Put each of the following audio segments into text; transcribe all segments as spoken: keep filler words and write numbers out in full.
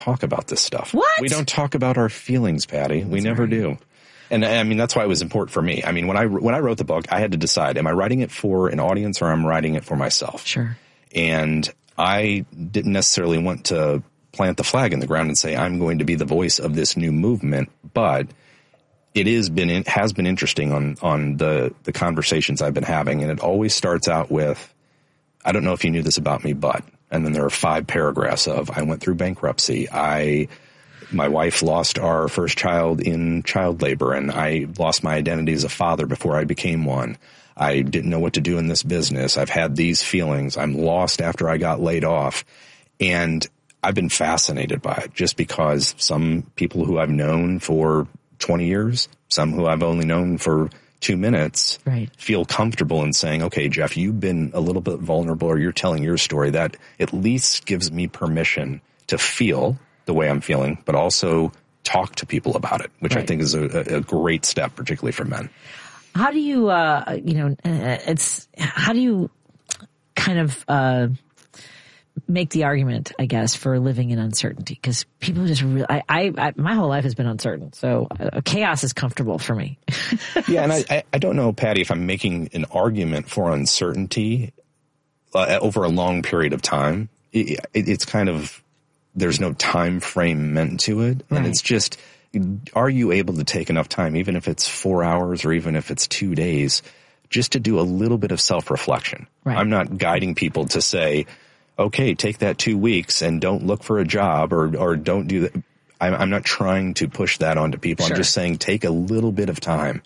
talk about this stuff. What? We don't talk about our feelings, Patty. We That's never right. do. And I mean, that's why it was important for me. I mean, when I, when I wrote the book, I had to decide, am I writing it for an audience or am I writing it for myself? Sure. And I didn't necessarily want to plant the flag in the ground and say, I'm going to be the voice of this new movement. But it is been, it has been interesting on, on the, the conversations I've been having. And it always starts out with, I don't know if you knew this about me, but, and then there are five paragraphs of, I went through bankruptcy. I, my wife lost our first child in child labor, and I lost my identity as a father before I became one. I didn't know what to do in this business. I've had these feelings. I'm lost after I got laid off. And I've been fascinated by it just because some people who I've known for twenty years, some who I've only known for two minutes, right, feel comfortable in saying, okay, Jeff, you've been a little bit vulnerable, or you're telling your story. That at least gives me permission to feel the way I'm feeling, but also talk to people about it, which right. I think is a, a great step, particularly for men. How do you, uh, you know, it's, how do you kind of, uh, make the argument, I guess, for living in uncertainty? Because people just really, I, I, I, my whole life has been uncertain. So uh, chaos is comfortable for me. Yeah. And I, I don't know, Patty, if I'm making an argument for uncertainty uh, over a long period of time. It, it, it's kind of, there's no time frame meant to it. Right. And it's just, are you able to take enough time, even if it's four hours or even if it's two days, just to do a little bit of self-reflection? Right. I'm not guiding people to say, okay, take that two weeks and don't look for a job or, or don't do that. I'm, I'm not trying to push that onto people. Sure. I'm just saying take a little bit of time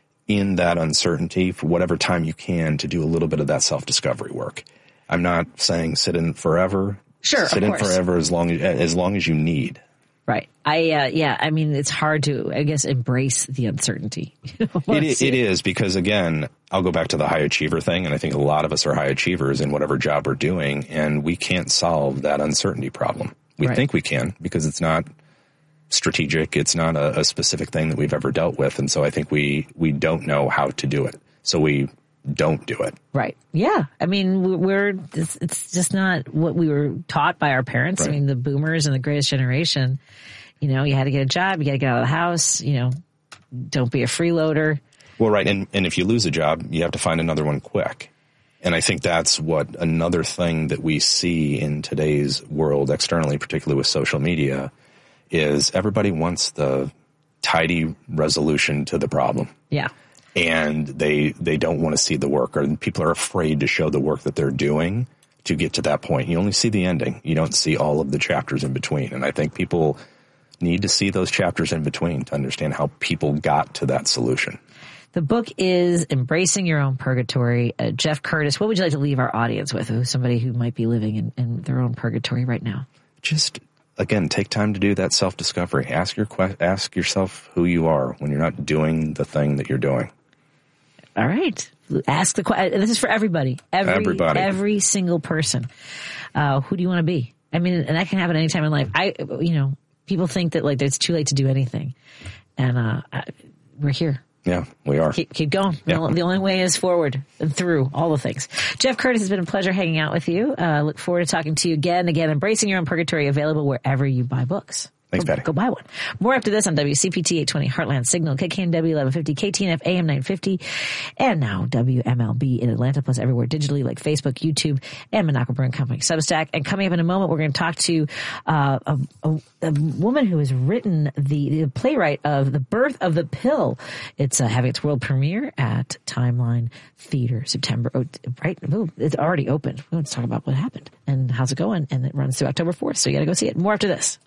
in that uncertainty for whatever time you can to do a little bit of that self-discovery work. I'm not saying sit in forever. Sure, sit of in course. forever as long as, as long as you need. Right. I, uh, yeah, I mean, it's hard to, I guess, embrace the uncertainty. it, is, it is because, again, I'll go back to the high achiever thing, and I think a lot of us are high achievers in whatever job we're doing, and we can't solve that uncertainty problem. We right. think we can because it's not strategic. It's not a, a specific thing that we've ever dealt with, and so I think we, we don't know how to do it. So we don't do it. Right. Yeah. I mean, we're, it's, it's just not what we were taught by our parents. Right. I mean, the boomers and the greatest generation, you know, you had to get a job, you got to get out of the house, you know, don't be a freeloader. Well, right. And, and if you lose a job, you have to find another one quick. And I think that's what another thing that we see in today's world externally, particularly with social media, is everybody wants the tidy resolution to the problem. Yeah. And they they don't want to see the work, or people are afraid to show the work that they're doing to get to that point. You only see the ending. You don't see all of the chapters in between. And I think people need to see those chapters in between to understand how people got to that solution. The book is Embracing Your Own Purgatory. Uh, Jeff Curtis, what would you like to leave our audience with? Who's somebody who might be living in, in their own purgatory right now? Just, again, take time to do that self-discovery. Ask your que- ask yourself who you are when you're not doing the thing that you're doing. All right. Ask the question. This is for everybody. Every, Everybody. Every single person. Uh, who do you want to be? I mean, and that can happen anytime in life. I, you know, people think that like it's too late to do anything. And, uh, I, we're here. Yeah, we are. Keep, keep going. Yeah. The only way is forward and through all the things. Jeff Curtis, has been a pleasure hanging out with you. Uh, look forward to talking to you again. Again, Embracing Your Own Purgatory, available wherever you buy books. Thanks, go, Patty. Go buy one. More after this on W C P T eight twenty Heartland Signal, K K N W eleven fifty, K T N F A M nine fifty, and now W M L B in Atlanta, plus everywhere digitally like Facebook, YouTube, and Monaco Brewing Company Substack. And coming up in a moment, we're going to talk to uh, a, a, a woman who has written the, the playwright of The Birth of the Pill. It's uh, having its world premiere at Timeline Theater, September, oh, right? Oh, it's already opened. Let's talk about what happened and how's it going. And it runs through October fourth, so you got to go see it. More after this.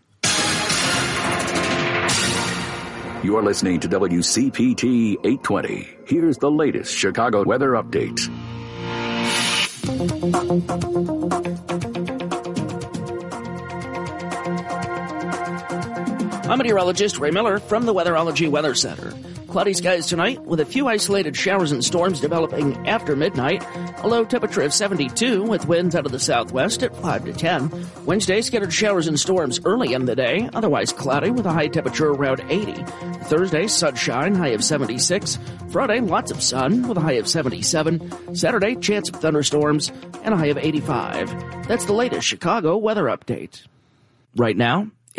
You're listening to W C P T eight twenty. Here's the latest Chicago weather update. I'm meteorologist Ray Miller from the Weatherology Weather Center. Cloudy skies tonight with a few isolated showers and storms developing after midnight. A low temperature of seventy-two with winds out of the southwest at five to ten. Wednesday, scattered showers and storms early in the day, otherwise cloudy with a high temperature around eighty. Thursday, sunshine, high of seventy-six. Friday, lots of sun with a high of seventy-seven. Saturday, chance of thunderstorms and a high of eighty-five. That's the latest Chicago weather update. Right now,